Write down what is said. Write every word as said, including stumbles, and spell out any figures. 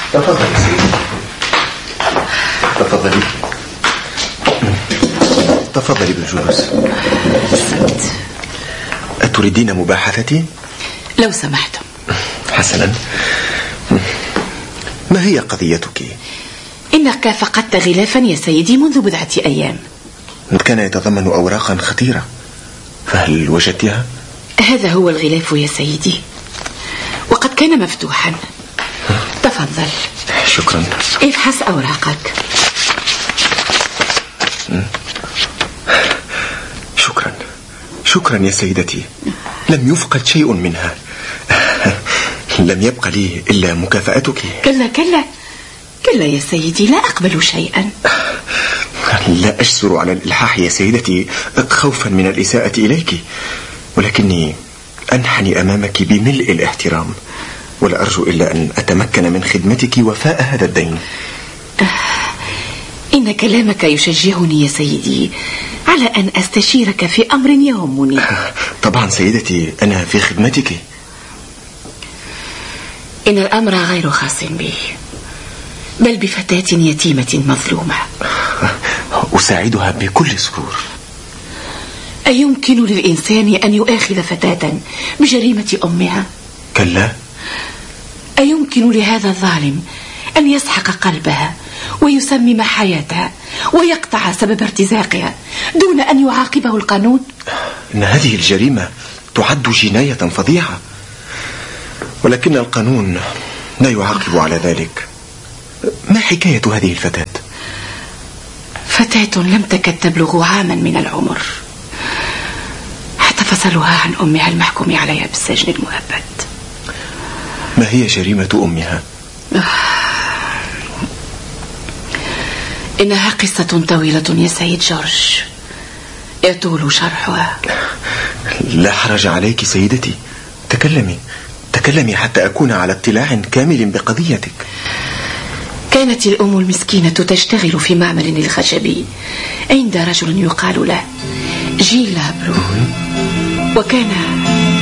تفضلي سيدي، تفضلي تفضلي بالجلوس. أتريدين مباحثتي؟ لو سمحتم. حسنا، ما هي قضيتك؟ إنك فقدت غلافا يا سيدي منذ بضعة أيام. كان يتضمن أوراقا خطيرة، فهل وجدتها؟ هذا هو الغلاف يا سيدي، وقد كان مفتوحا. تفضل. شكرا. افحص أوراقك. شكرا شكرا يا سيدتي، لم يفقد شيء منها. لم يبق لي إلا مكافأتك. كلا كلا كلا يا سيدي، لا أقبل شيئا. لا أجسر على الإلحاح يا سيدتي خوفا من الإساءة إليك، ولكني أنحني أمامك بملء الاحترام، ولا أرجو إلا أن أتمكن من خدمتك وفاء هذا الدين. إن كلامك يشجعني يا سيدي على أن أستشيرك في أمر يهمني. طبعا سيدتي، أنا في خدمتك. إن الأمر غير خاص بي، بل بفتاة يتيمة مظلومة. أساعدها بكل سرور. أيمكن للإنسان أن يؤاخذ فتاة بجريمة أمها؟ كلا. أيمكن لهذا الظالم أن يسحق قلبها ويسمم حياتها ويقطع سبب ارتزاقها دون أن يعاقبه القانون؟ إن هذه الجريمة تعد جناية فظيعة، ولكن القانون لا يعاقب على ذلك. ما حكاية هذه الفتاة؟ فتاة لم تكد تبلغ عاما من العمر، حتى فصلها عن أمها المحكوم عليها بالسجن المؤبد. ما هي جريمة أمها؟ إنها قصة طويلة يا سيد جورج، يطول شرحها. لا حرج عليك سيدتي، تكلمي تكلمي حتى أكون على اطلاع كامل بقضيتك. كانت الأم المسكينة تشتغل في معمل الخشبي عند رجل يقال له جيل لابرو، وكان